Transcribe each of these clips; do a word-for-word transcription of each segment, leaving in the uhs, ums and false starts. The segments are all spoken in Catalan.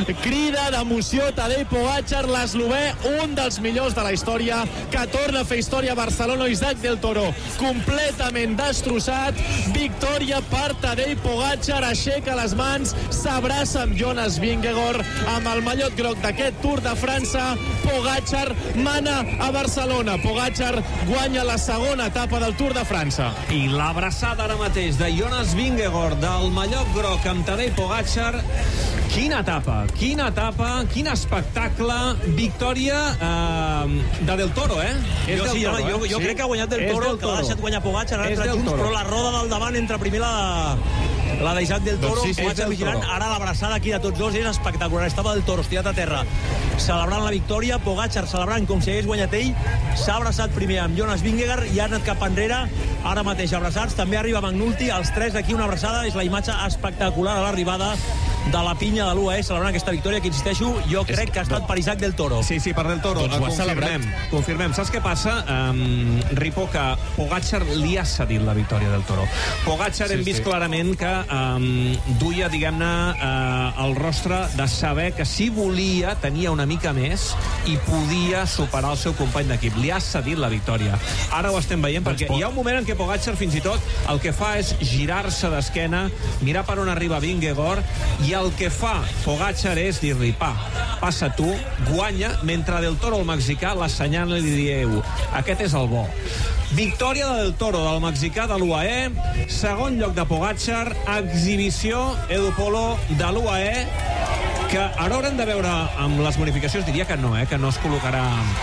crida d'emoció Tadej Pogačar, l'eslovè, un dels millors de la història, que torna a fer història a Barcelona. Isaac del Toro completament destrossat, victòria per Tadej Pogačar, aixeca les mans, s'abraça amb Jonas Vingegaard, amb el mallot groc d'aquest Tour de França. Pogačar mana a Barcelona, Pogačar guanya la segona etapa del Tour de França. I l'abraçada ara mateix de Jonas Vingegaard del mallot groc amb Tadej Pogačar. Quina etapa, quina etapa, quin espectacle, victòria eh, de Del Toro, eh? És jo, del sí, Toro, jo, eh? jo sí? crec que ha guanyat Del Toro, del que l'ha deixat guanyar Pogačar, és junts, del Toro. però la roda del davant entre primer la la d'Isaac del Toro, doncs sí, sí, Pogačar vigilant. Ara l'abraçada aquí de tots dos és espectacular. Estava Del Toro estirat a terra celebrant la victòria, Pogačar celebrant com si hagués guanyat ell, s'ha abraçat primer amb Jonas Vingegaard i ha anat cap enrere, ara mateix abraçats. També arriba McNulty, els tres aquí una abraçada. És la imatge espectacular a l'arribada de la pinya de l'U A E celebrant aquesta victòria, que insisteixo, jo crec que ha estat per Isaac del Toro. Sí, sí, per Del Toro. Doncs ho ha confirmem, celebrat. confirmem. Saps què passa? Um, Ripo, que Pogačar li ha cedit la victòria del Toro. Pogačar Sí, hem vist sí. clarament que um, duia, diguem-ne, uh, el rostre de saber que si volia tenia una mica més i podia superar el seu company d'equip. Li ha cedit la victòria. Ara ho estem veient, perquè hi ha un moment en què Pogačar fins i tot el que fa és girar-se d'esquena, mirar per on arriba Vingegaard, i el que fa Pogačar és dir-li, pa, passa tu, guanya, mentre Del Toro, el mexicà, l'assenyala i li diu, aquest és el bo. Victòria de Del Toro, del mexicà de l'U A E, segon lloc de Pogačar, exhibició, Edu Polo, de l'U A E, que ara haurem de veure amb les bonificacions, diria que no, eh, que no es col·locarà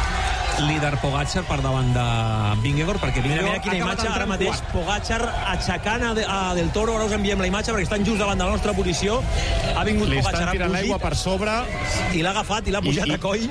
líder Pogačar per davant de Vingegaard, perquè Mira, Vingegaard mira quina ha acabat imatge ara entrant mateix, quart. Pogačar aixecant a, de, a Del Toro. Ara us enviem la imatge perquè estan just davant de la nostra posició. Ha vingut Li Pogačar, estan ha tirant l'aigua fugit per sobre i l'ha agafat i l'ha pujat I- i- a coll.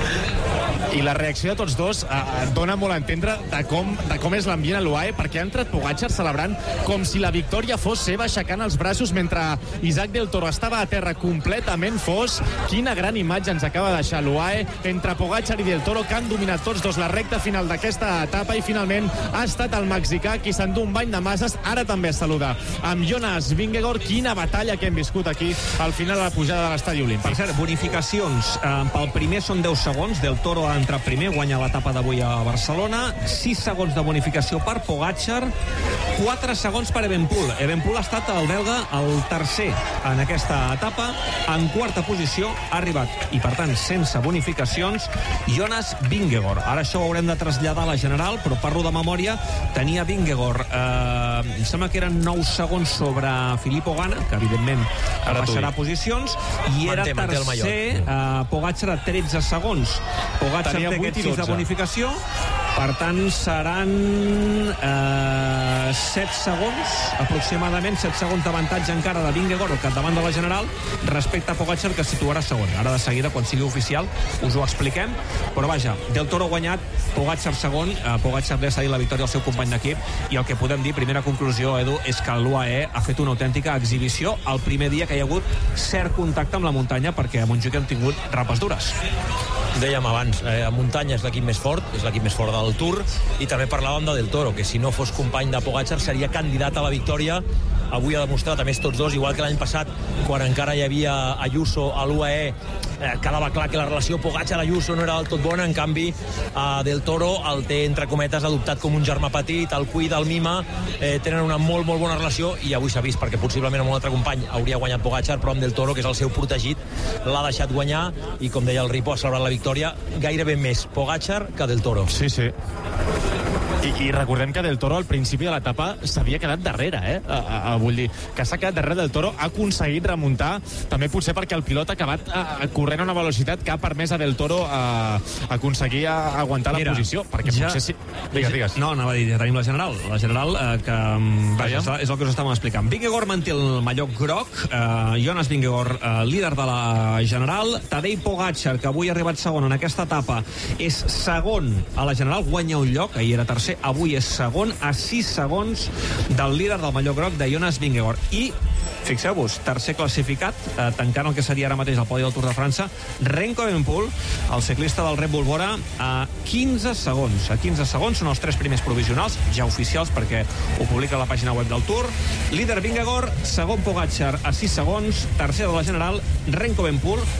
i la reacció de tots dos eh, dona molt a entendre de com, de com és l'ambient a l'U A E, perquè ha entrat Pogačar celebrant com si la victòria fos seva, aixecant els braços mentre Isaac del Toro estava a terra completament fos. Quina gran imatge ens acaba de deixar l'U A E entre Pogačar i Del Toro, que han dominat tots dos la recta final d'aquesta etapa, i finalment ha estat el mexicà qui s'endú un bany de masses. Ara també es saluda amb Jonas Vingegaard. Quina batalla que hem viscut aquí al final de la pujada de l'estadi olímpic. Per cert, bonificacions. Eh, pel primer són deu segons. Del Toro ha entrat primer, guanya l'etapa d'avui a Barcelona. sis segons de bonificació per Pogačar. quatre segons per Evenepoel. Evenepoel ha estat el belga el tercer en aquesta etapa. En quarta posició ha arribat, i per tant sense bonificacions, Jonas Vingegaard. Ara això ho haurem de traslladar a la general, però parlo de memòria. Tenia Vingegaard, eh, em sembla que eren nou segons sobre Filippo Ganna, que evidentment Ara t'ho baixarà dic. posicions, i era Manté, manté el mallot. tercer, eh, Pogačar a tretze segons. Pogačar Tenia té vuit aquests i sis de dotze. bonificació, per tant seran eh, set segons aproximadament, set segons d'avantatge encara de Vingegaard, al capdavant de la general, respecte a Pogačar, que es situarà segon. Ara de seguida, quan sigui oficial, us ho expliquem, però vaja, Del Toro ha guanyat, Pogačar segon, eh, Pogačar li ha cedit la victòria al seu company d'equip, i el que podem dir, primera conclusió, Edu, és que l'U A E ha fet una autèntica exhibició el primer dia que hi ha hagut cert contacte amb la muntanya, perquè a Montjuïc hem tingut rapes dures. Dèiem abans, eh, a muntanya és l'equip més fort, és l'equip més fort del Tour, i també parlàvem de Del Toro, que si no fos company de Pogačar seria candidat a la victòria. Avui ha demostrat, a més, tots dos, igual que l'any passat, quan encara hi havia Ayuso a l'U A E, eh, quedava clar que la relació Pogačar-Ayuso no era del tot bona. En canvi, eh, Del Toro el té, entre cometes, adoptat com un germà petit, el cuida, el mima, eh, tenen una molt, molt bona relació, i avui s'ha vist, perquè possiblement amb un altre company hauria guanyat Pogačar, però amb Del Toro, que és el seu protegit, l'ha deixat guanyar, i com deia el Ripo, ha celebrat la victòria gairebé més Pogačar que Del Toro. Sí, sí. I, I recordem que Del Toro al principi de l'etapa s'havia quedat darrere, eh? A, a, a, vull dir, que s'ha quedat darrere Del Toro, ha aconseguit remuntar, també potser perquè el pilot ha acabat a, a corrent a una velocitat que ha permès a Del Toro a, a aconseguir a, a aguantar Mira, la posició, perquè ja- potser sí... Digues, digues. No, anava a dir, ja tenim la general. La general, eh, que mm, vaja, Vaja. és el que us estàvem explicant. Vingegaard manté el mallot groc, eh, Jonas Vingegaard, eh, líder de la general. Tadej Pogačar, que avui ha arribat segon en aquesta etapa, és segon a la general, guanya un lloc, ahir era tercer, avui és segon, a sis segons del líder del mallot groc, de Jonas Vingegaard. I fixeu-vos, tercer classificat, eh, tancant el que seria ara mateix el podi del Tour de França, Remco Evenepoel, el ciclista del Red Bull Bora, a quinze segons. A quinze segons són els tres primers provisionals, ja oficials, perquè ho publica la pàgina web del Tour. Líder Vingegaard, segon Pogačar a sis segons, tercer de la general, Remco Evenepoel,